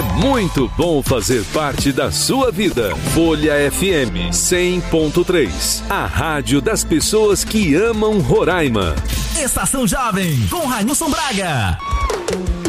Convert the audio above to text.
É muito bom fazer parte da sua vida. Folha FM 100.3. A rádio das pessoas que amam Roraima. Estação Jovem, com Railson Braga.